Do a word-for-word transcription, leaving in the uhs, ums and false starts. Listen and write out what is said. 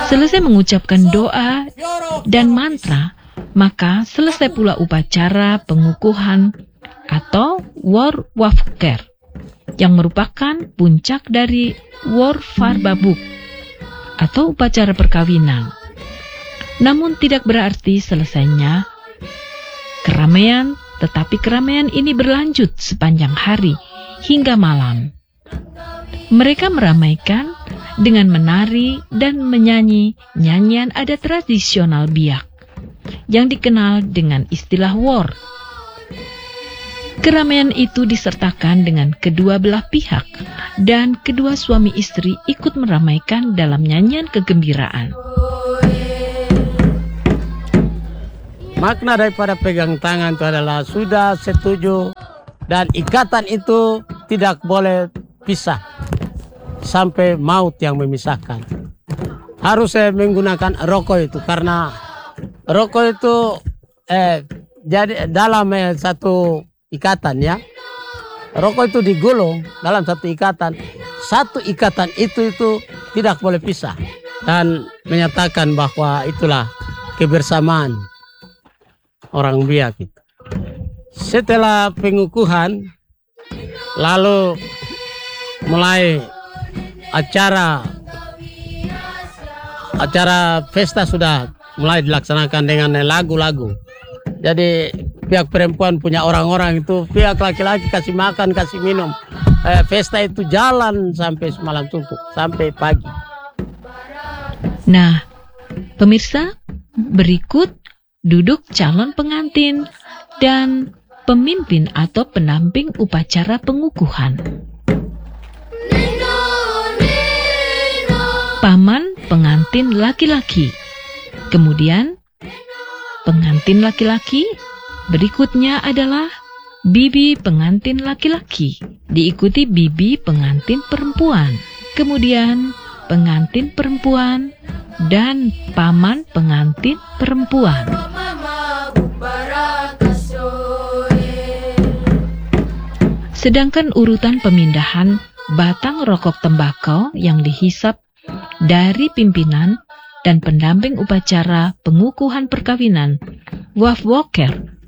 Selesai mengucapkan doa dan mantra, maka selesai pula upacara pengukuhan atau War Wafker, yang merupakan puncak dari War Farbabuk atau upacara perkawinan. Namun tidak berarti selesainya keramaian, tetapi keramaian ini berlanjut sepanjang hari hingga malam. Mereka meramaikan dengan menari dan menyanyi nyanyian adat tradisional Biak yang dikenal dengan istilah war. Keramaian itu disertakan dengan kedua belah pihak dan kedua suami istri ikut meramaikan dalam nyanyian kegembiraan. Makna daripada pegang tangan itu adalah sudah setuju dan ikatan itu tidak boleh pisah sampai maut yang memisahkan. Harus saya menggunakan rokok itu karena rokok itu eh, jadi dalam eh, satu ikatan ya. Rokok itu digulung dalam satu ikatan. Satu ikatan itu itu tidak boleh pisah dan menyatakan bahwa itulah kebersamaan orang Biak itu. Setelah pengukuhan, lalu mulai acara acara pesta sudah mulai dilaksanakan dengan lagu-lagu. Jadi pihak perempuan punya orang-orang itu, pihak laki-laki kasih makan, kasih minum. Eh, pesta itu jalan sampai semalam suntuk, sampai pagi. Nah, pemirsa, berikut duduk calon pengantin dan pemimpin atau pendamping upacara pengukuhan. Paman pengantin laki-laki, kemudian pengantin laki-laki, berikutnya adalah bibi pengantin laki-laki, diikuti bibi pengantin perempuan, kemudian pengantin perempuan, dan paman pengantin perempuan. Sedangkan urutan pemindahan batang rokok tembakau yang dihisap dari pimpinan dan pendamping upacara pengukuhan perkawinan Waf Woker